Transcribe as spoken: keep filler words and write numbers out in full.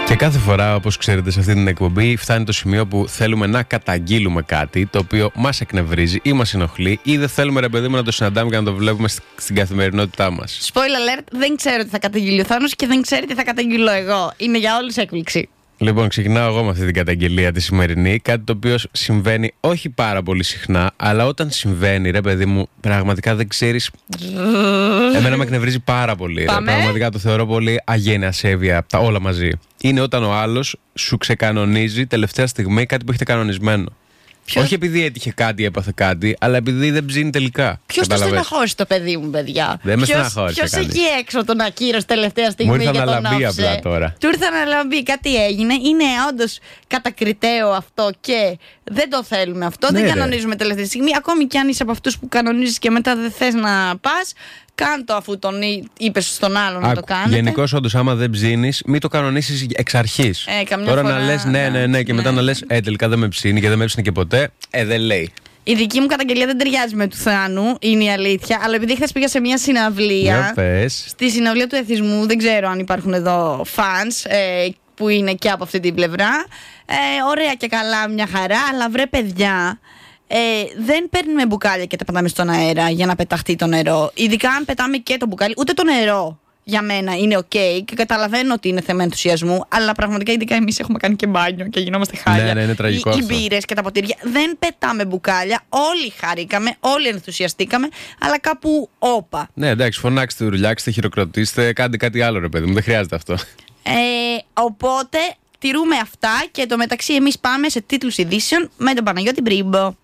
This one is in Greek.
Και κάθε φορά, όπως ξέρετε, σε αυτή την εκπομπή φτάνει το σημείο που θέλουμε να καταγγείλουμε κάτι το οποίο μας εκνευρίζει ή μας ενοχλεί, ή δεν θέλουμε, ρε παιδί μου, να το συναντάμε και να το βλέπουμε στην καθημερινότητά μας. Spoiler alert, δεν ξέρω τι θα καταγγείλει ο Θάνος και δεν ξέρει τι θα καταγγείλω εγώ. Είναι για όλους έκπληξη. Λοιπόν, ξεκινάω εγώ με αυτή την καταγγελία τη σημερινή. Κάτι το οποίο συμβαίνει όχι πάρα πολύ συχνά, αλλά όταν συμβαίνει, ρε παιδί μου, πραγματικά δεν ξέρεις. Εμένα με εκνευρίζει πάρα πολύ. Ρε. Πραγματικά το θεωρώ πολύ αγένεια ασέβεια, τα όλα μαζί. Είναι όταν ο άλλος σου ξεκανονίζει τελευταία στιγμή κάτι που έχετε κανονισμένο. Ποιος... Όχι επειδή έτυχε κάτι, έπαθε κάτι, αλλά επειδή δεν ψήνει τελικά. Ποιος το στεναχώρησε το παιδί μου, παιδιά? Δεν με στεναχώρησε. Ποιος εκεί έξω τον ακύρωσε τελευταία στιγμή? Μου ήρθαν να λαμπεί απλά τώρα. Του ήρθαν να λαμπεί, κάτι έγινε. Είναι όντως κατακριτέο αυτό και δεν το θέλουμε αυτό. Ναι, δεν κανονίζουμε τελευταία στιγμή. Ακόμη κι αν είσαι από αυτούς που κανονίζεις και μετά δεν θες να πας, κάν' αφού τον είπες στον άλλον. Α, να το κάνετε. Γενικώς, όντως, άμα δεν ψήνεις, μην το κανονίσεις εξ αρχής. Ε, Τώρα φορά, να λες ναι, ναι, ναι, ναι και ναι, μετά να λες ε, τελικά δεν με ψήνει και δεν με ψήνει και ποτέ. Ε, δεν λέει. Η δική μου καταγγελία δεν ταιριάζει με του Θάνου, είναι η αλήθεια. Αλλά επειδή χθες πήγα σε μια συναυλία. πες. Στη συναυλία του Εθισμού, δεν ξέρω αν υπάρχουν εδώ fans ε, που είναι και από αυτή την πλευρά. Ε, ωραία και καλά, μια χαρά, αλλά βρε παιδιά. Ε, δεν παίρνουμε μπουκάλια και τα πατάμε στον αέρα για να πεταχτεί το νερό. Ειδικά αν πετάμε και το μπουκάλι, ούτε το νερό για μένα είναι οκ okay, και καταλαβαίνω ότι είναι θέμα ενθουσιασμού, αλλά πραγματικά ειδικά εμείς έχουμε κάνει και μπάνιο και γινόμαστε χάλια. Ναι, ναι, είναι τραγικό. Οι, οι μπύρες και τα ποτήρια. Δεν πετάμε μπουκάλια. Όλοι χαρήκαμε, όλοι ενθουσιαστήκαμε, αλλά κάπου όπα. Ναι, εντάξει, φωνάξτε, ουρλιάξτε, χειροκροτήστε, κάντε κάτι άλλο, ρε παιδί μου. Δεν χρειάζεται αυτό. Ε, οπότε τηρούμε αυτά και το μεταξύ εμείς πάμε σε τίτλους ειδήσεων με τον Παναγιώτη Μπρίμπο.